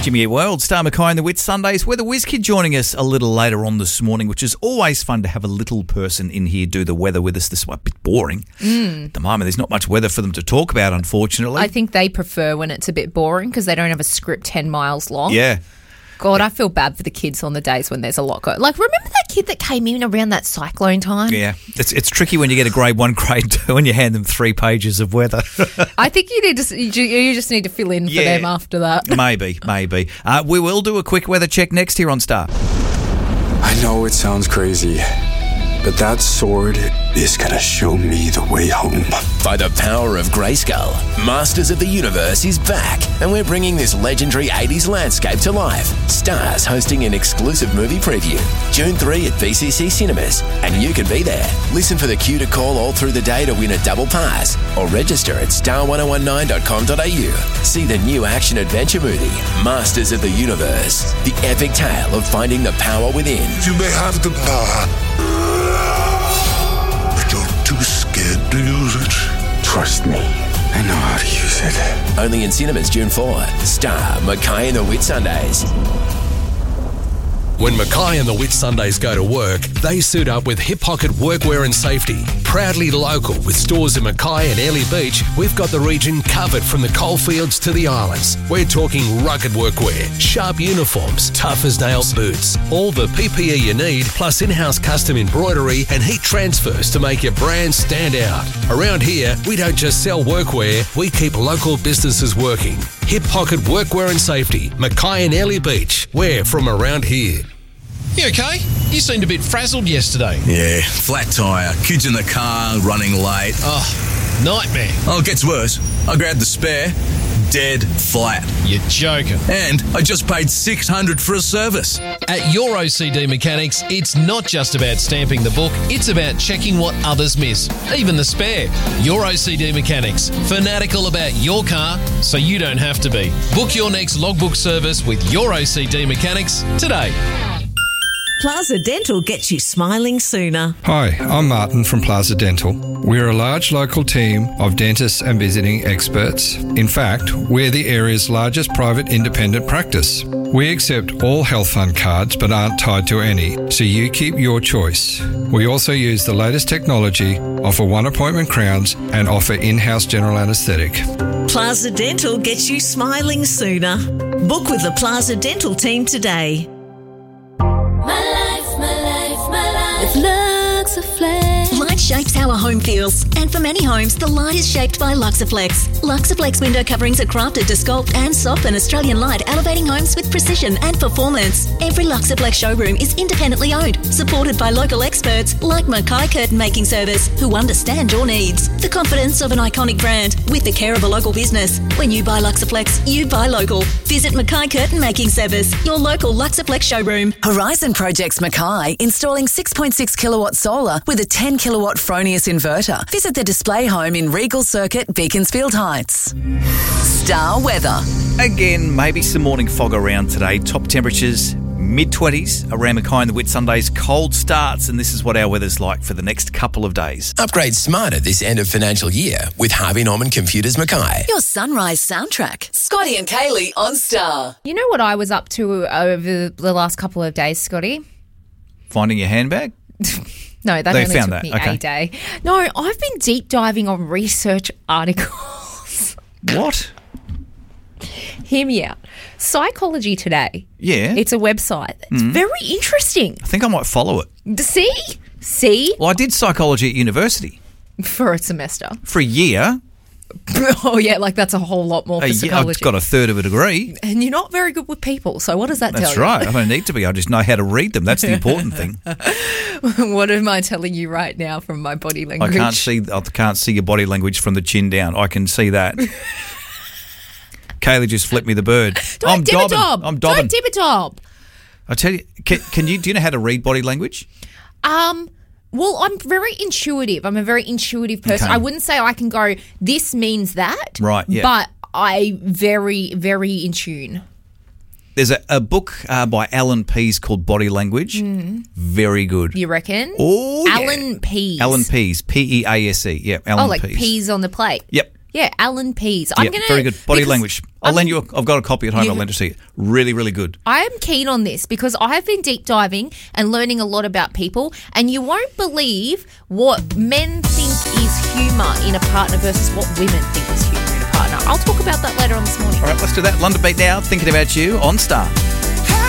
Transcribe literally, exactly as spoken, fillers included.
Jimmy Eat World, Star Mackay and the Wit Sundays. Weather Whiz Kid joining us a little later on this morning, which is always fun to have a little person in here do the weather with us. This is a bit boring. Mm. At the moment, there's not much weather for them to talk about, unfortunately. I think they prefer when it's a bit boring because they don't have a script ten miles long. Yeah. God, I feel bad for the kids on the days when there's a lot going. Like, remember that kid that came in around that cyclone time? Yeah. It's it's tricky when you get a grade one, grade two, and you hand them three pages of weather. I think you need to. You just need to fill in for Yeah. them after that. Maybe, maybe. Uh, we will do a quick weather check next here on Star. I know it sounds crazy, but that sword is gonna show me the way home. By the power of Grayskull, Masters of the Universe is back, and we're bringing this legendary eighties landscape to life. Star's hosting an exclusive movie preview, June third at B C C Cinemas, and you can be there. Listen for the cue to call all through the day to win a double pass, or register at star ten nineteen dot com dot a u. See the new action-adventure movie, Masters of the Universe, the epic tale of finding the power within. You may have the power, but you're too scared to use it. Trust me, I know how to use it. Only in cinemas June fourth. Star, Mackay and the Wit Sundays. When Mackay and the Wit Sundays go to work, they suit up with Hip Pocket Workwear and Safety. Proudly local with stores in Mackay and Airlie Beach, we've got the region covered from the coalfields to the islands. We're talking rugged workwear, sharp uniforms, tough as nails boots, all the P P E you need, plus in-house custom embroidery and heat transfers to make your brand stand out. Around here, we don't just sell workwear, we keep local businesses working. Hip Pocket Workwear and Safety, Mackay and Airlie Beach. We're from around here. You okay? You seemed a bit frazzled yesterday. Yeah, flat tyre, kids in the car, running late. Oh, nightmare. Oh, it gets worse. I grabbed the spare, dead flat. You're joking. And I just paid six hundred dollars for a service. At Your O C D Mechanics, it's not just about stamping the book, it's about checking what others miss, even the spare. Your O C D Mechanics, fanatical about your car so you don't have to be. Book your next logbook service with Your O C D Mechanics today. Plaza Dental gets you smiling sooner. Hi, I'm Martin from Plaza Dental. We're a large local team of dentists and visiting experts. In fact, we're the area's largest private independent practice. We accept all health fund cards but aren't tied to any, so you keep your choice. We also use the latest technology, offer one appointment crowns and offer in-house general anaesthetic. Plaza Dental gets you smiling sooner. Book with the Plaza Dental team today. Light shapes how a home feels, and for many homes, the light is shaped by Luxaflex. Luxaflex window coverings are crafted to sculpt and soften Australian light, elevating homes with precision and performance. Every Luxaflex showroom is independently owned, supported by local experts like Mackay Curtain Making Service, who understand your needs. The confidence of an iconic brand with the care of a local business. When you buy Luxaflex, you buy local. Visit Mackay Curtain Making Service, your local Luxaflex showroom. Horizon Projects Mackay, installing six point six kilowatt solar with a ten kilowatt Fronius inverter. Visit the display home in Regal Circuit, Beaconsfield Heights. Star weather. Again, maybe some morning fog around today. Top temperatures, mid-twenties around Mackay and the Wit Sundays. Cold starts, and this is what our weather's like for the next couple of days. Upgrade smarter this end of financial year with Harvey Norman Computers Mackay. Your sunrise soundtrack. Scotty and Kaylee on Star. You know what I was up to over the last couple of days, Scotty? Finding your handbag? No, that they only found took that. me Okay. a day. No, I've been deep diving on research articles. What? Hear me out. Psychology Today. Yeah. It's a website. It's Mm. very interesting. I think I might follow it. See? See? Well, I did psychology at university. For a semester. For a year. Oh, yeah, like that's a whole lot more for A year psychology. I've got a third of a degree. And you're not very good with people, so what does that tell That's you? right. I don't need to be. I just know how to read them. That's the important thing. What am I telling you right now from my body I language? can't see. I can't see your body language from the chin down. I can see that. Kaylee just flipped me the bird. Don't I'm dib a dobbing. dob. I'm dobbing. Don't dib a dob. I tell you, can, can you? Do you know how to read body language? Um, well, I'm very intuitive. I'm a very intuitive person. Okay. I wouldn't say I can go, this means that. Right, yeah. But I very, very in tune. There's a, a book uh, by Alan Pease called Body Language. Mm. Very good. You reckon? Oh, yeah. Alan Pease. Alan Pease. P E A S E. Yeah, Alan Oh, like Pease. peas on the plate. Yep. Yeah, Alan Pease. I'm yeah, gonna very good body because language. I'll I'm- lend you. A, I've got a copy at home. You- I'll lend it to you. Really, really good. I am keen on this because I have been deep diving and learning a lot about people, and you won't believe what men think is humour in a partner versus what women think is humour in a partner. I'll talk about that later on this morning. All right, let's do that. London Beat now. Thinking about you on Star.